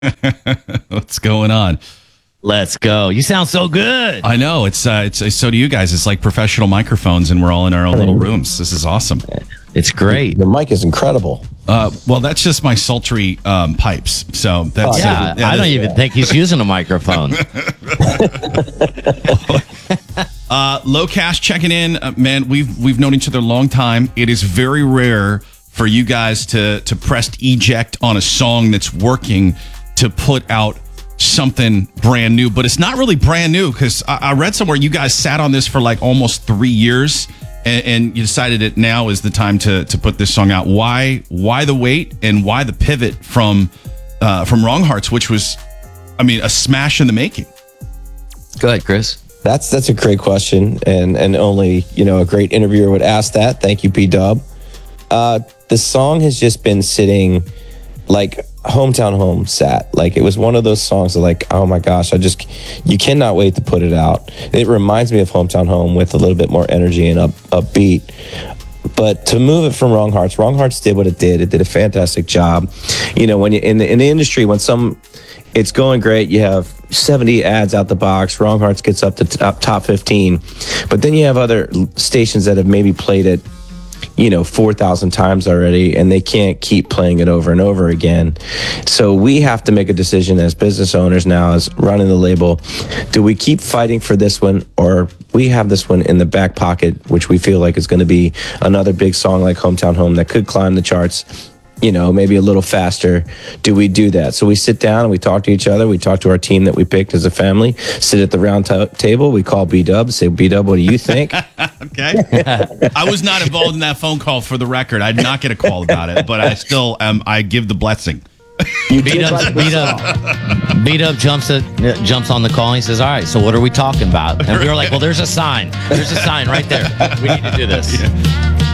What's going on? Let's go. You sound so good. I know it's so do you guys. It's like professional microphones, and we're all in our own little rooms. This is awesome. It's great. The mic is incredible. Well, that's just my sultry pipes. So that's Yeah, I don't even think he's using a microphone. Low Cash checking in, man. We've known each other a long time. It is very rare for you guys to press eject on a song that's working to put out something brand new, but it's not really brand new because I read somewhere you guys sat on this for like almost 3 years and you decided that now is the time to put this song out. Why the wait and why the pivot from Wrong Hearts, which was, I mean, a smash in the making? Go ahead, Chris. That's a great question, and only a great interviewer would ask that. Thank you, P-Dub. The song has just been sitting like Hometown Home sat. Like it was one of those songs that like, oh my gosh, you cannot wait to put it out. It reminds me of Hometown Home with a little bit more energy and upbeat. But to move it from Wrong Hearts did what it did. It did a fantastic job. When you in the industry, when it's going great, you have 70 ads out the box. Wrong Hearts gets up to top 15. But then you have other stations that have maybe played it 4,000 times already, and they can't keep playing it over and over again. So we have to make a decision as business owners now, as running the label. Do we keep fighting for this one, or we have this one in the back pocket, which we feel like is going to be another big song like Hometown Home that could climb the charts, maybe a little faster? Do we do that? So we sit down and we talk to each other. We talk to our team that we picked as a family, sit at the round table. We call B-Dub, say, B-Dub, what do you think? Okay. I was not involved in that phone call, for the record. I did not get a call about it, but I still I give the blessing. B-Dub jumps on the call and he says, all right, so what are we talking about? And we were like, well, there's a sign. There's a sign right there. We need to do this. Yeah.